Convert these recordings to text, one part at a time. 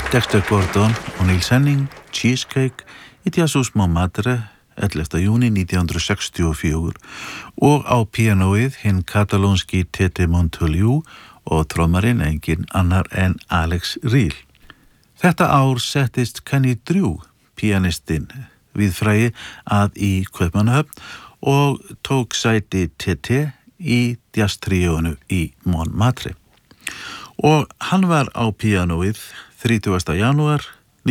Dexter Gordon og Neil Henning, Cheesecake í Jesus Montmartre 11. júni 1964 og á píanóið hinn katalónski Tete Montoliu og trommarinn engin annar en Alex Reel. Þetta ár settist Kenny Drew, píanistinn við fræi að í Kaupmannahöfn og tók sæti Tete í jazztríónu í Montmartre. Og hann var á píanóið 30. janúar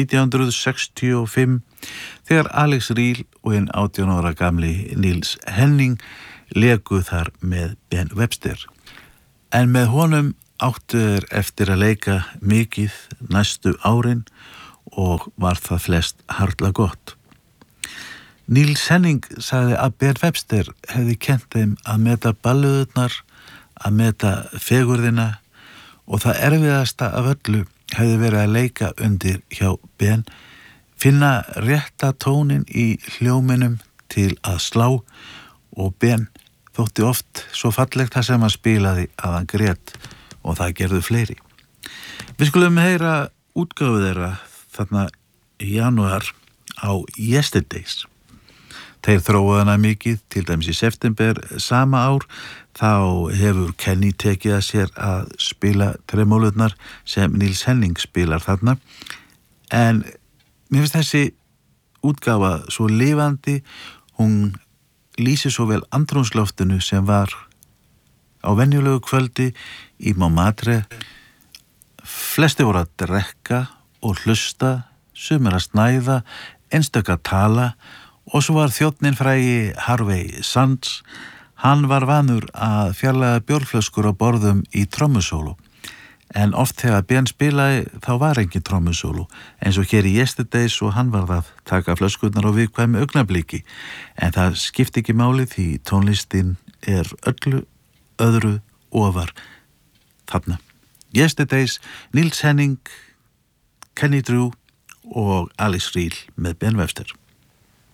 1965 þegar Alex Reel og hinn 18 ára gamli Niels Henning leku þar með Ben Webster. En með honum áttu þeir eftir að leika mikið næstu árin og var það flest harla gott. Niels Henning sagði að Ben Webster hefði kennt þeim að meta balluðurnar, að meta fegurðina og það erfiðasta af öllu hefði verið að leika undir hjá Ben, finna rétta tónin í hljóminum til að slá og Ben þótti oft svo fallegt það sem hann spilaði að hann grét og það gerðu fleiri. Við skulum heyra útgáfu þeirra þarna í janúar á Yesterdays. Þeir þróaðu hana mikið, til dæmis í september sama ár, þá hefur Kenny tekið að sér að spila tremólurnar sem Niels Henning spilar þarna. En mér finnst þessi útgáfa svo lifandi, hún lýsir svo vel andrúmsloftinu sem var á venjulegu kvöldi í Montmartre. Flesti voru að drekka og hlusta, sumir að snæða, einstaka tala og svo var þjónninn frægi Harvey Sands. Hann var vanur að fjarlæga bjórflöskur á borðum í trommusólu. En oft þegar Ben spilaði þá var engin trommusólu, eins og hér í Yesterdays og hann var að taka flöskurnar á viðkvæmu augnabliki. En það skipti ekki máli því tónlistin öllu öðru ofar þarna. Yesterdays, Niels Henning, Kenny Drew og Alex Reel með Ben Webster.